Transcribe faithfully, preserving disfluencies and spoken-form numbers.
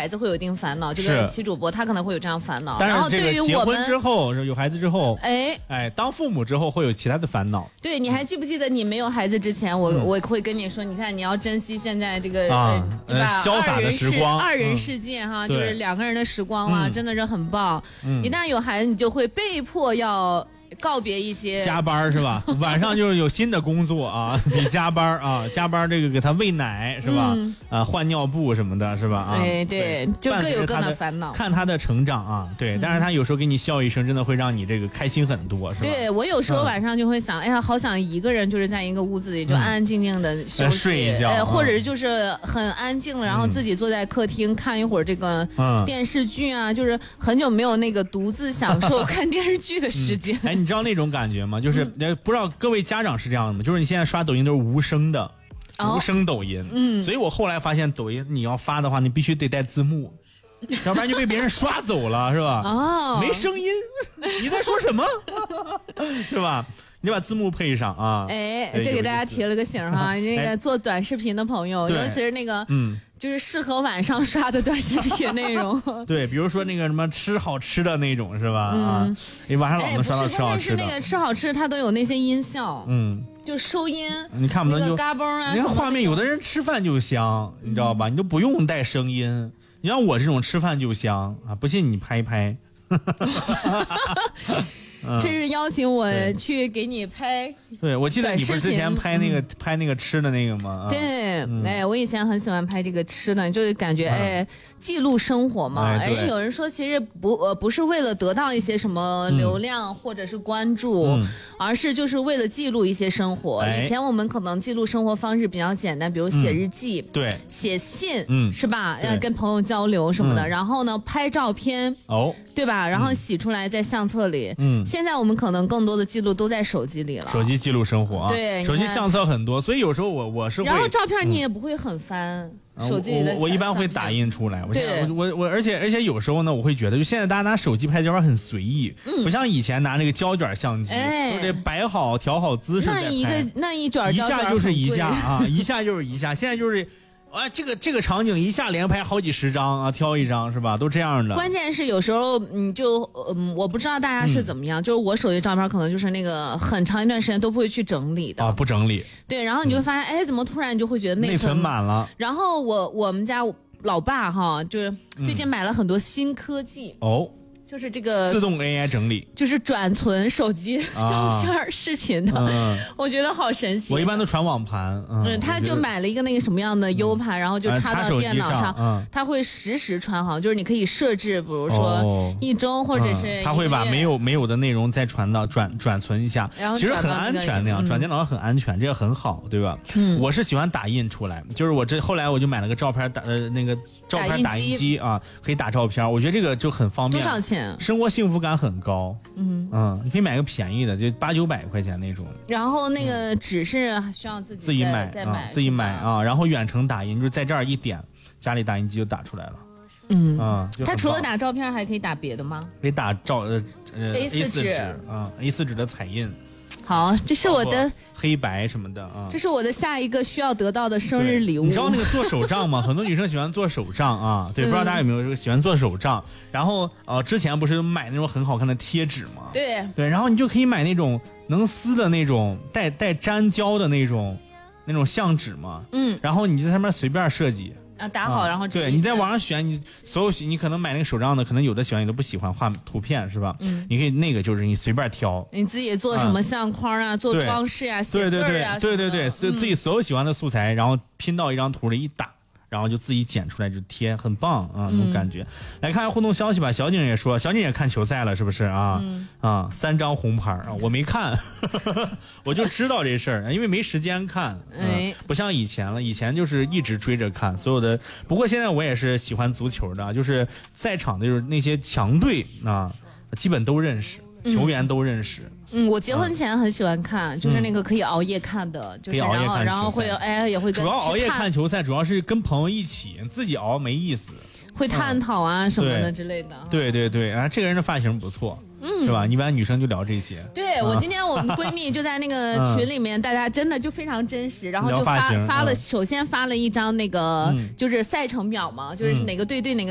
孩子会有一定烦恼，这个齐主播他可能会有这样烦恼。然后对于结婚之后有孩子之后， 哎哎，当父母之后会有其他的烦恼。 对，你还记不记得你没有孩子之前，我、嗯、我会跟你说，你看你要珍惜现在这个、 啊、 对吧？ 潇洒的时光， 二人世界哈、嗯，就是两个人的时光啊， 嗯、 真的是很棒、 嗯。 一旦有孩子，你就会被迫要告别一些加班是吧？晚上就是有新的工作啊，得加班啊，加班这个给他喂奶是吧？嗯、啊，换尿布什么的是吧？啊， 哎对，就各有各的烦恼。 看他的成长啊，对，但是他有时候给你笑一声，真的会让你这个开心很多，是吧？ 对我有时候晚上就会想，嗯、哎呀，好想一个人就是在一个屋子里就安安静静的休息， 睡一觉， 哎，或者就是很安静了，然后自己坐在客厅看一会儿这个电视剧啊，嗯、就是很久没有那个独自享受看电视剧的时间。 嗯、哎，你知道那种感觉吗？就是不知道各位家长是这样的吗？就是你现在刷抖音都是无声的，哦、无声抖音。嗯，所以我后来发现，抖音你要发的话，你必须得带字幕，要不然就被别人刷走了，是吧？ 哦， 没声音，你在说什么？是吧？你把字幕配上啊！ 哎，这给大家提了个醒哈，那个做短视频的朋友，尤其是那个嗯。就是适合晚上刷的短视频内容， 对，比如说那个什么吃好吃的那种是吧？嗯、啊，你晚上老能刷到吃好吃的。 但是那个吃好吃，它都有那些音效，嗯，就收音， 你看不能就嘎嘣啊， 你看画面，有的人吃饭就香，你知道吧？嗯、你都不用带声音，你像我这种吃饭就香啊，不信你拍一拍。 这是邀请我去给你拍， 对，我记得你不是之前拍那个、嗯、拍那个吃的那个吗？ 对、嗯，哎，我以前很喜欢拍这个吃的，就是感觉、嗯、哎，记录生活嘛。 哎、 而且有人说，其实不呃不是为了得到一些什么流量或者是关注，嗯、而是就是为了记录一些生活。哎、以前我们可能记录生活方式比较简单，比如写日记， 嗯、对， 写信，嗯，是吧？要跟朋友交流什么的，嗯、然后呢，拍照片， 哦， 对吧？然后洗出来在相册里，嗯。现在我们可能更多的记录都在手机里了， 手机记录生活啊， 对， 手机相册很多，所以有时候我我是会， 然后照片你也不会很翻，嗯、手机里的我我一般会打印出来，我现在我我我而且而且有时候呢，我会觉得就现在大家拿手机拍照片很随意，嗯、不像以前拿那个胶卷相机，哎、都得摆好调好姿势再拍， 那一个那一卷一下就是一下啊，一下就是一下，现在就是。啊，这个这个场景一下连拍好几十张啊，挑一张是吧？都这样的。 关键是有时候你就嗯，我不知道大家是怎么样，嗯、就是我手机照片可能就是那个很长一段时间都不会去整理的啊，不整理。 对，然后你就会发现，嗯、哎，怎么突然你就会觉得内存满了？ 然后我我们家老爸哈，就是最近买了很多新科技、 嗯、哦。 就是这个自动 A I 整理， 就是转存手机照片、啊、视频的、嗯，我觉得好神奇。 我一般都传网盘，嗯， 嗯他就买了一个那个什么样的 U 盘、嗯，然后就插到电脑上， 嗯、 他会实时传，好像就是你可以设置，比如说一周或者是、 嗯，他会把没有没有的内容再传到转转存一下， 然后其实很安全那样， 嗯、 转电脑很安全，这个很好，对吧？嗯，我是喜欢打印出来，就是我这后来我就买了个照片打呃那个照片打印机啊，可以打照片，我觉得这个就很方便。 多少钱？ 生活幸福感很高，嗯嗯，你可以买个便宜的，就八九百块钱那种。 然后那个纸是需要自己自己买， 再买， 自己买啊。然后远程打印，就是在这儿一点，家里打印机就打出来了。嗯啊， 它除了打照片，还可以打别的吗？ 可以打照呃呃 A 四 纸啊 ，A 四 纸的彩印。 好，这是我的黑白什么的啊， 这是我的下一个需要得到的生日礼物。 你知道那个做手账吗？很多女生喜欢做手账啊，对，不知道大家有没有喜欢做手账？然后呃，之前不是买那种很好看的贴纸吗？ 对对，然后你就可以买那种能撕的那种带带粘胶的那种那种相纸嘛，嗯，然后你就在上面随便设计。 啊，打好，啊、然后对，你在网上选，你所有你可能买那个手账的，可能有的喜欢，有的不喜欢画图片，是吧？嗯，你可以那个就是你随便挑， 你自己做什么相框啊，啊做装饰啊，写字啊， 对对对对，自自己所有喜欢的素材，然后拼到一张图里一打。然后就自己剪出来就贴，很棒啊，那种感觉。嗯、来看看互动消息吧，小景也说，小景也看球赛了，是不是啊？嗯、啊，三张红牌啊，我没看，我就知道这事儿，因为没时间看，嗯、哎，不像以前了，以前就是一直追着看所有的。不过现在我也是喜欢足球的，就是在场的就是那些强队啊，基本都认识。球员都认识。 嗯，我结婚前很喜欢看，嗯、就是那个可以熬夜看的，就是然后然后会哎也会跟主要熬夜看球赛，主要是跟朋友一起，自己熬没意思。 会探讨啊、嗯、什么的之类的。 对对对，啊，这个人的发型不错。嗯，是吧？一般女生就聊这些。 对、嗯、我今天我们闺蜜就在那个群里面，嗯、大家真的就非常真实，然后就发发了、嗯，首先发了一张那个、嗯、就是赛程表嘛，就是哪个队对哪个。